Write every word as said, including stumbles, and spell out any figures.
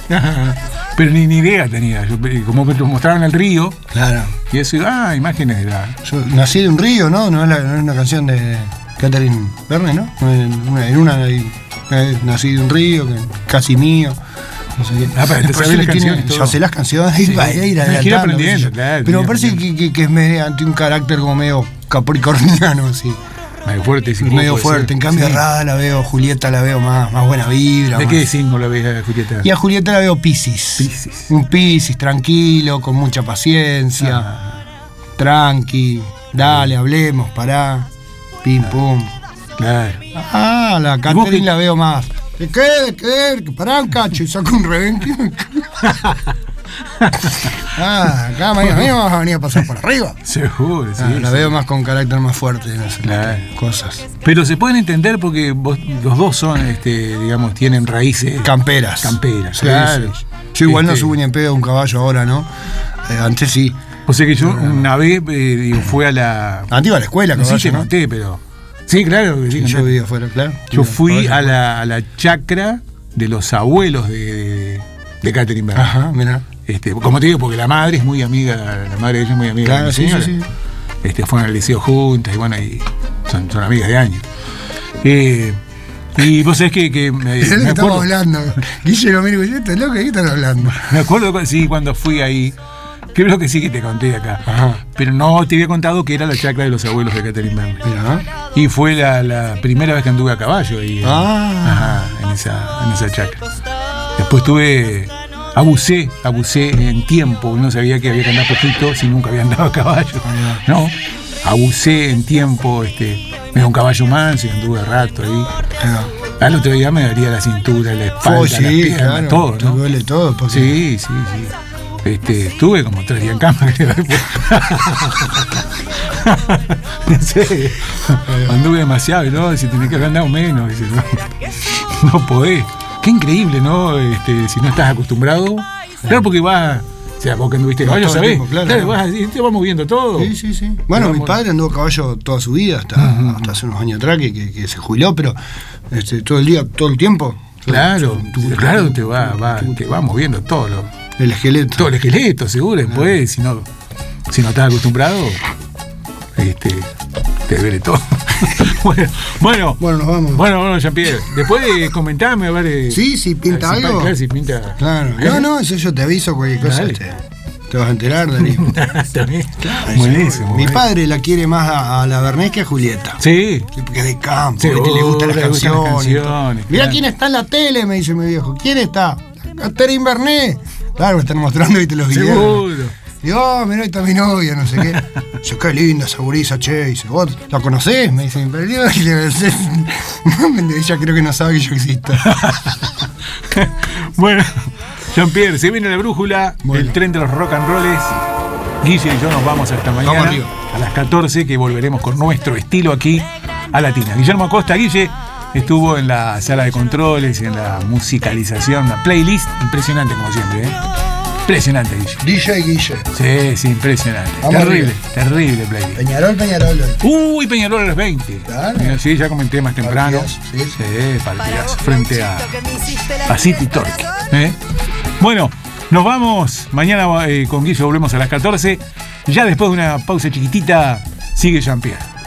Pero ni, ni idea tenía. Yo, como me mostraban el río. Claro. Y eso, ah, imágenes de la. Yo nací de un río, ¿no? No es, la, no es una canción de Catherine Verne, ¿no? En una, en una eh, nací de un río, que, casi mío. No sé qué. Ah, pero te sabes las canciones. Yo sé las canciones sí. y va a ir adelantando. aprendiendo, claro. Pero me parece que, que, que es mediante un carácter como medio capricorniano, así. Medio fuerte, sí. Medio fuerte. Ser. En cambio, sí. Rada la veo, Julieta la veo más, más buena vibra. ¿De más... qué signo la ves a Julieta? Y a Julieta la veo Piscis. Piscis. Un Piscis tranquilo, con mucha paciencia, ah. tranqui, dale, hablemos, pará, pim, ah. pum. Claro. Ah, la Catherine la veo más. ¿De qué? ¿De qué? Que pará un cacho y saco un rebenque. Ah, acá mañana vas a venir a pasar por arriba. Seguro, sí. Ah, la sí. veo más con carácter más fuerte en esas claro. cosas. Pero se pueden entender porque vos, los dos son, este, digamos, tienen raíces. Camperas. Camperas, sí, claro. Sí. Yo igual este... no subo ni en pedo a un caballo ahora, ¿no? Eh, antes sí. O sea que yo no, una vez, eh, digo, fui a la. Antes iba a la escuela, caballo, sí, te ¿no? conté, pero. Sí, claro que sí. sí yo vivía afuera, claro. Yo fui a la, a la chacra de los abuelos de, de Catherine Verne. Ajá, mirá. Este, como te digo, porque la madre es muy amiga, la madre de ella es muy amiga claro, de mi sí, señora. sí, sí. Este, fueron al liceo juntas y bueno, y son, son amigas de años. Eh, y vos sabés que, que me, ¿De qué me estamos hablando? Guille lo miro y yo, ¿estás loco? ¿De qué están hablando? Me acuerdo, sí, cuando fui ahí, creo que sí que te conté acá. Ajá. Pero no te había contado que era la chacra de los abuelos de Catherine Verne. Mirá. Y fue la, la primera vez que anduve a caballo ahí, ah. ajá, en esa, en esa chacra. Después tuve... Abusé, abusé en tiempo, no sabía que había que andar poquito si nunca había andado a caballo. No, abusé en tiempo, este, me dio un caballo manso y anduve rato ahí. Al otro día me daría la cintura, la espalda, oh, sí, las piernas, claro, todo, ¿no? Te duele todo. Porque... Sí, sí, sí. Este, estuve como tres días en cama. No sé, anduve demasiado, ¿no? Si tenés que haber andado menos, dice, no, no podés. Qué increíble, ¿no? Este, si no estás acostumbrado. Claro, porque vas. O sea, vos que anduviste a caballo, ¿sabés? Tiempo, claro, claro, vas así, te vas moviendo todo. Sí, sí, sí. Bueno, mi padre anduvo a caballo toda su vida, hasta, uh-huh. hasta hace unos años atrás, que, que, que se jubiló, pero este, todo el día, todo el tiempo. Claro, tu, tu, claro, tu, te va, va, tu, te va moviendo todo. Lo, el esqueleto. Todo el esqueleto, seguro. Después, claro. si, no, si no estás acostumbrado, este, te duele todo. bueno, bueno, bueno, nos vamos. Bueno, bueno, Jean-Pierre. Después de comentarme, a ver. Eh, sí, si pinta si algo. Claro, si pinta. Claro. No, no, eso yo te aviso cualquier cosa. Te, te vas a enterar, Darío. También. Claro, buenísimo. Mi padre la quiere más a, a la Vernés que a Julieta. Sí. Porque es de campo, sí, que le gustan las canciones. Las canciones Mira claro. quién está en la tele, me dice mi viejo. ¿Quién está? Catherine Verne. Claro, me están mostrando y te los videos. Seguro. Digo, oh, mirá, ahí está mi novia, no sé qué. Dice, qué linda esa gurisa, che. Dice, ¿vos la conocés? Me dice, pero yo ella creo que no sabe que yo existo. Bueno, Jean-Pierre, se viene la brújula, bueno. el tren de los rock and rolls. Guille y yo nos vamos hasta mañana a las catorce, que volveremos con nuestro estilo aquí a Latina. Guillermo Acosta, Guille, estuvo en la sala de controles y en la musicalización, la playlist, impresionante como siempre, ¿eh? Impresionante, Guille. D J Guille. Sí, sí, impresionante. Vamos terrible, arriba. terrible playlist. Peñarol, Peñarol. Uy, Peñarol a las veinte. Claro. Sí, ya comenté más temprano. Partidazo, sí, sí. Sí, partidazo. Frente a, a City Torque. ¿eh? Bueno, nos vamos. Mañana eh, con Guille volvemos a las catorce. Ya después de una pausa chiquitita, sigue Jean-Pierre.